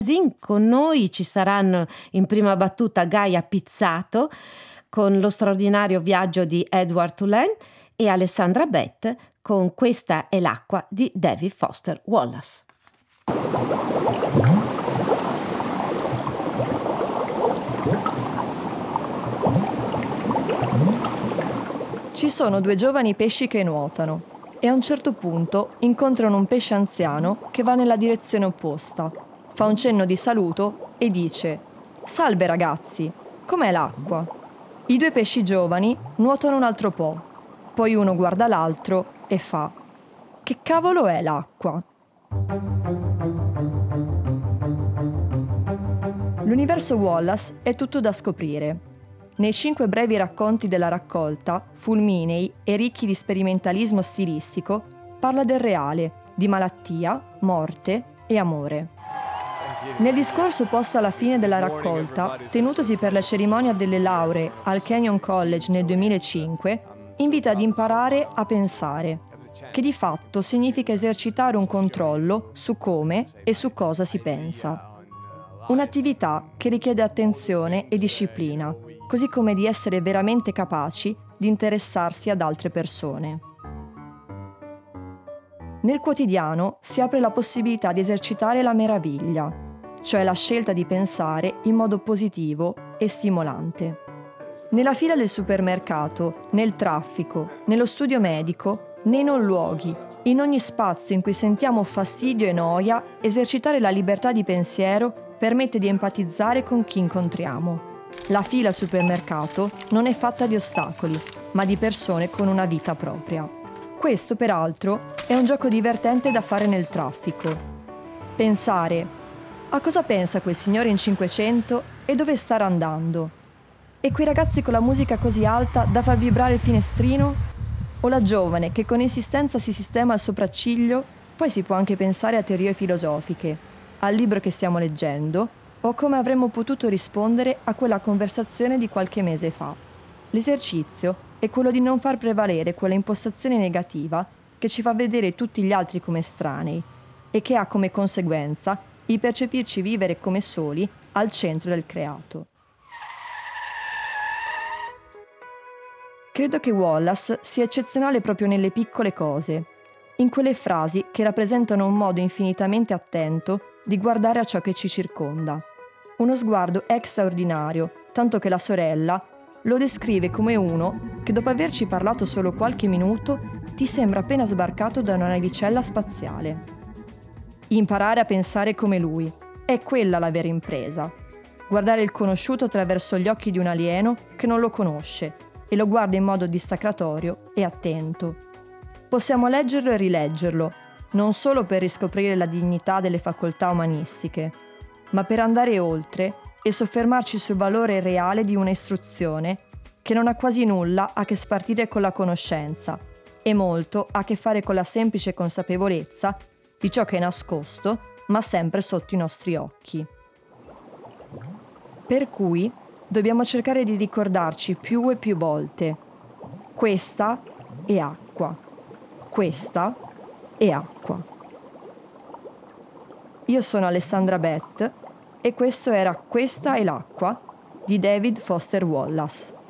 Con noi ci saranno in prima battuta Gaia Pizzato con lo straordinario viaggio di Edward Tulane e Alessandra Beth con Questa è l'acqua di David Foster Wallace. Ci sono due giovani pesci che nuotano e a un certo punto incontrano un pesce anziano che va nella direzione opposta. Fa un cenno di saluto e dice: «Salve ragazzi, com'è l'acqua?» I due pesci giovani nuotano un altro po', poi uno guarda l'altro e fa: «Che cavolo è l'acqua?» L'universo Wallace è tutto da scoprire. Nei 5 brevi racconti della raccolta, fulminei e ricchi di sperimentalismo stilistico, parla del reale, di malattia, morte e amore. Nel discorso posto alla fine della raccolta, tenutosi per la cerimonia delle lauree al Kenyon College nel 2005, invita ad imparare a pensare, che di fatto significa esercitare un controllo su come e su cosa si pensa. Un'attività che richiede attenzione e disciplina, così come di essere veramente capaci di interessarsi ad altre persone. Nel quotidiano si apre la possibilità di esercitare la meraviglia, cioè la scelta di pensare in modo positivo e stimolante. Nella fila del supermercato, nel traffico, nello studio medico, nei non luoghi, in ogni spazio in cui sentiamo fastidio e noia, esercitare la libertà di pensiero permette di empatizzare con chi incontriamo. La fila al supermercato non è fatta di ostacoli, ma di persone con una vita propria. Questo, peraltro, è un gioco divertente da fare nel traffico. Pensare: a cosa pensa quel signore in 500 e dove starà andando? E quei ragazzi con la musica così alta da far vibrare il finestrino? O la giovane che con insistenza si sistema il sopracciglio? Poi si può anche pensare a teorie filosofiche, al libro che stiamo leggendo, o a come avremmo potuto rispondere a quella conversazione di qualche mese fa. L'esercizio è quello di non far prevalere quella impostazione negativa che ci fa vedere tutti gli altri come estranei e che ha come conseguenza il percepirci vivere come soli al centro del creato. Credo che Wallace sia eccezionale proprio nelle piccole cose, in quelle frasi che rappresentano un modo infinitamente attento di guardare a ciò che ci circonda. Uno sguardo straordinario, tanto che la sorella lo descrive come uno che dopo averci parlato solo qualche minuto ti sembra appena sbarcato da una navicella spaziale. Imparare a pensare come lui, è quella la vera impresa. Guardare il conosciuto attraverso gli occhi di un alieno che non lo conosce e lo guarda in modo distacratorio e attento. Possiamo leggerlo e rileggerlo, non solo per riscoprire la dignità delle facoltà umanistiche, ma per andare oltre e soffermarci sul valore reale di una istruzione che non ha quasi nulla a che spartire con la conoscenza e molto a che fare con la semplice consapevolezza di ciò che è nascosto, ma sempre sotto i nostri occhi. Per cui dobbiamo cercare di ricordarci più e più volte: questa è acqua, questa è acqua. Io sono Alessandra Beth e questo era Questa è l'acqua di David Foster Wallace.